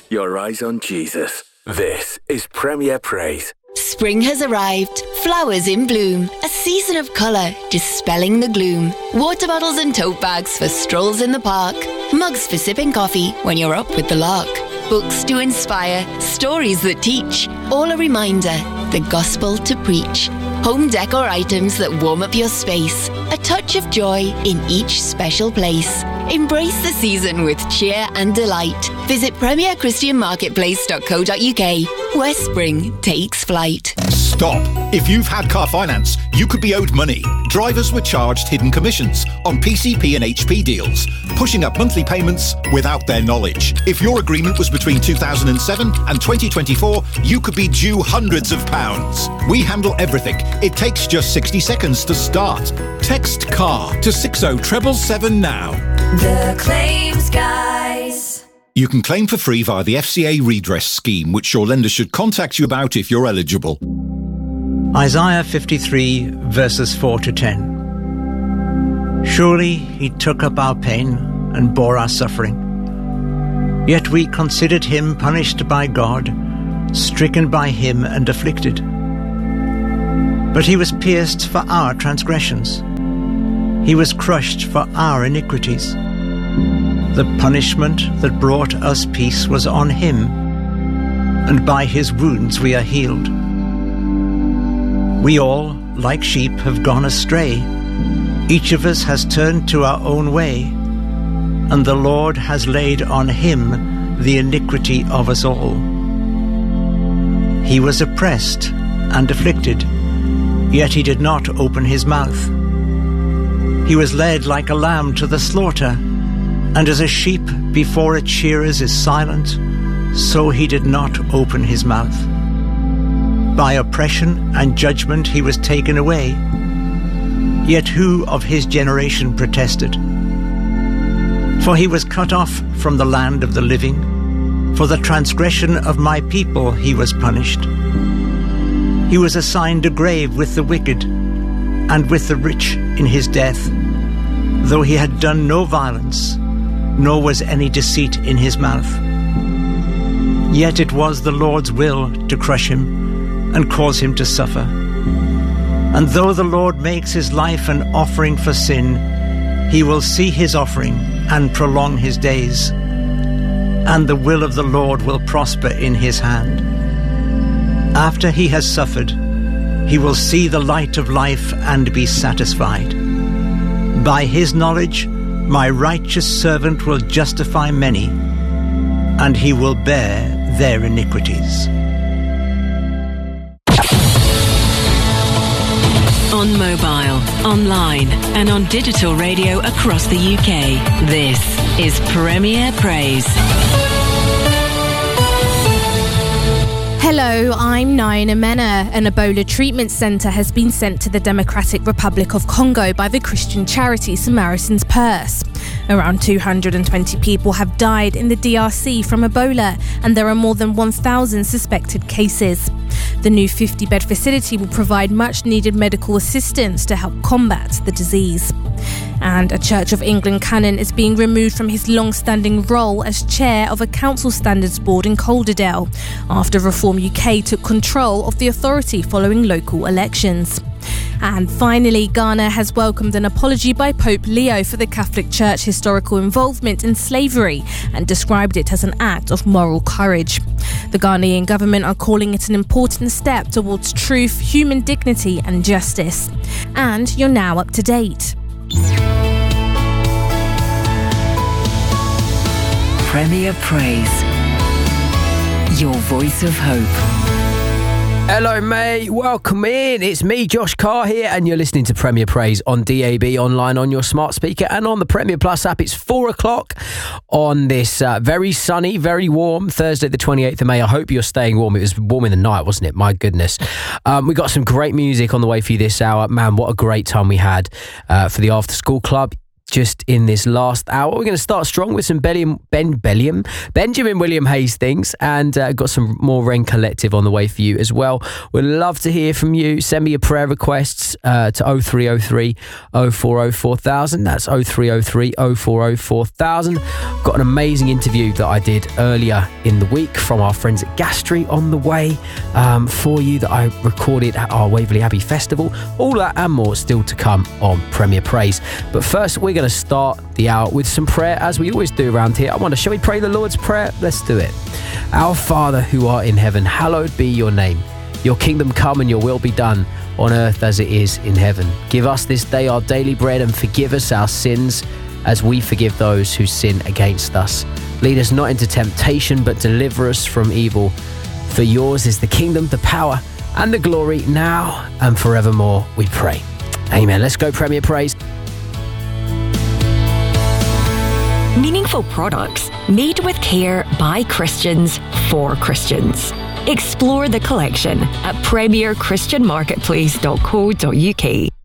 your eyes on Jesus. This is Premier Praise. Spring has arrived, flowers in bloom, a season of colour dispelling the gloom. Water bottles and tote bags for strolls in the park, mugs for sipping coffee when you're up with the lark. Books to inspire, stories that teach, all a reminder, the gospel to preach. Home decor items that warm up your space, a touch of joy in each special place. Embrace the season with cheer and delight. Visit premierchristianmarketplace.co.uk, where spring takes flight. Stop. If you've had car finance, you could be owed money. Drivers were charged hidden commissions on PCP and HP deals, pushing up monthly payments without their knowledge. If your agreement was between 2007 and 2024, you could be due hundreds of pounds. We handle everything. It takes just 60 seconds to start. Text CAR to 60777 now. The Claims Guys. You can claim for free via the FCA redress scheme, which your lender should contact you about if you're eligible. Isaiah 53 verses 4 to 10. Surely he took up our pain and bore our suffering. Yet we considered him punished by God, stricken by him and afflicted. But he was pierced for our transgressions. He was crushed for our iniquities. The punishment that brought us peace was on him, and by his wounds we are healed. We all, like sheep, have gone astray. Each of us has turned to our own way, and the Lord has laid on him the iniquity of us all. He was oppressed and afflicted, yet he did not open his mouth. He was led like a lamb to the slaughter, and as a sheep before its shearers is silent, so he did not open his mouth. By oppression and judgment he was taken away. Yet who of his generation protested? For he was cut off from the land of the living. For the transgression of my people he was punished. He was assigned a grave with the wicked, and with the rich in his death, though he had done no violence, nor was any deceit in his mouth. Yet it was the Lord's will to crush him and cause him to suffer. And though the Lord makes his life an offering for sin, he will see his offering and prolong his days, and the will of the Lord will prosper in his hand. After he has suffered, he will see the light of life and be satisfied. By his knowledge, my righteous servant will justify many, and he will bear their iniquities. On mobile, online, and on digital radio across the UK. This is Premier Praise. Hello, I'm Naina Mena. An Ebola treatment centre has been sent to the Democratic Republic of Congo by the Christian charity Samaritan's Purse. Around 220 people have died in the DRC from Ebola, and there are more than 1,000 suspected cases. The new 50-bed facility will provide much-needed medical assistance to help combat the disease. And a Church of England canon is being removed from his long-standing role as chair of a council standards board in Calderdale after Reform UK took control of the authority following local elections. And finally, Ghana has welcomed an apology by Pope Leo for the Catholic Church historical involvement in slavery and described it as an act of moral courage. The Ghanaian government are calling it an important step towards truth, human dignity and justice. And you're now up to date. Premier Praise, your voice of hope. Hello, mate. Welcome in. It's me, Josh Carr here, and you're listening to Premier Praise on DAB, online, on your smart speaker, and on the Premier Plus app. It's 4 o'clock on this very sunny, very warm Thursday, the 28th of May. I hope you're staying warm. It was warm in the night, wasn't it? My goodness. We got some great music on the way for you this hour. Man, what a great time we had for the After School Club. just in this last hour. We're going to start strong with some Benjamin William Hastings, and got some more Wren Collective on the way for you as well. We'd love to hear from you. Send me your prayer requests to 0303 040 4000. That's 0303 040 4000. Got an amazing interview that I did earlier in the week from our friends at Gastry on the way for you, that I recorded at our Waverley Abbey Festival. All that and more still to come on Premier Praise. But first, we're going to start the hour with some prayer, as we always do around here. Shall we pray the Lord's Prayer? Let's do it. Our Father who art in heaven, hallowed be your name. Your kingdom come and your will be done on earth as it is in heaven. Give us this day our daily bread, and forgive us our sins as we forgive those who sin against us. Lead us not into temptation, but deliver us from evil. For yours is the kingdom, the power and the glory, now and forevermore, we pray. Amen. Let's go, Premier Praise. Meaningful products made with care by Christians for Christians. Explore the collection at premierchristianmarketplace.co.uk.